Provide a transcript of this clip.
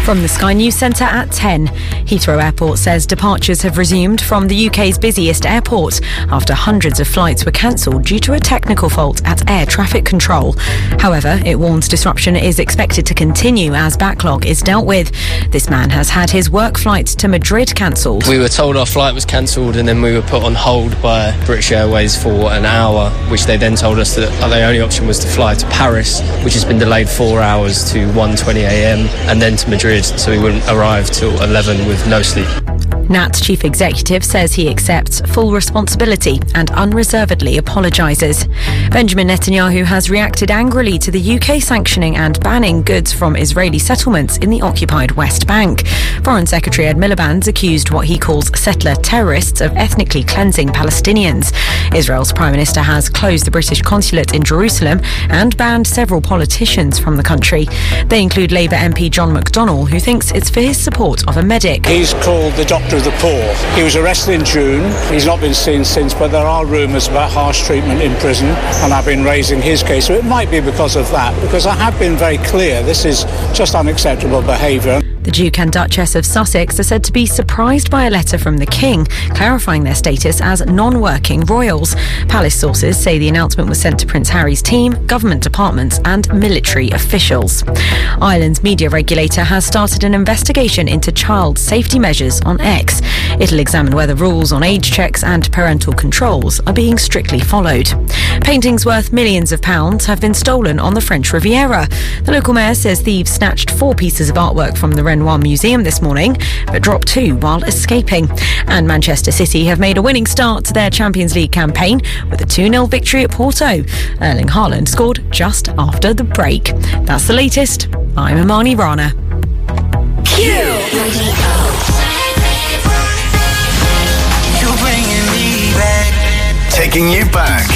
From the Sky News Centre at 10. Heathrow Airport says departures have resumed from the UK's busiest airport after hundreds of flights were cancelled due to a technical fault at air traffic control. However, it warns disruption is expected to continue as backlog is dealt with. This man has had his work flight to Madrid cancelled. We were told our flight was cancelled and then we were put on hold by British Airways for an hour, which they then told us that the only option was to fly to Paris, which has been delayed 4 hours to 1:20 a.m. and then to Madrid, so we wouldn't arrive till 11 with no sleep. NAT's chief executive says he accepts full responsibility and unreservedly apologises. Benjamin Netanyahu has reacted angrily to the UK sanctioning and banning goods from Israeli settlements in the occupied West Bank. Foreign Secretary Ed Miliband's accused what he calls settler terrorists of ethnically cleansing Palestinians. Israel's Prime Minister has closed the British consulate in Jerusalem and banned several politicians from the country. They include Labour MP John McDonnell, who thinks it's for his support of a medic. He's called the doctor of the poor. He was arrested in June. He's not been seen since, but there are rumours about harsh treatment in prison, and I've been raising his case. So it might be because of that, because I have been very clear this is just unacceptable behaviour. The Duke and Duchess of Sussex are said to be surprised by a letter from the King, clarifying their status as non-working royals. Palace sources say the announcement was sent to Prince Harry's team, government departments and military officials. Ireland's media regulator has started an investigation into child safety measures on X. It'll examine whether rules on age checks and parental controls are being strictly followed. Paintings worth millions of pounds have been stolen on the French Riviera. The local mayor says thieves snatched 4 pieces of artwork from the Renoir Museum this morning, but dropped 2 while escaping. And Manchester City have made a winning start to their Champions League campaign with a 2-0 victory at Porto. Erling Haaland scored just after the break. That's the latest. I'm Imani Rana. Taking you back.